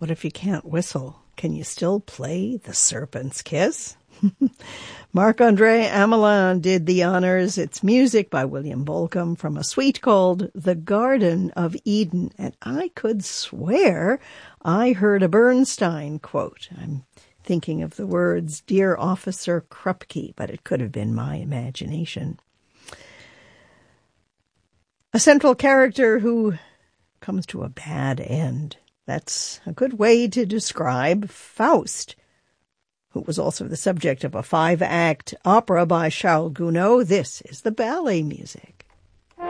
What if you can't whistle? Can you still play The Serpent's Kiss? Marc-André Amelin did the honors. It's music by William Bolcom from a suite called The Garden of Eden. And I could swear I heard a Bernstein quote. I'm thinking of the words, "Dear Officer Krupke," but it could have been my imagination. A central character who comes to a bad end. That's a good way to describe Faust, who was also the subject of a 5-act opera by Charles Gounod. This is the ballet music.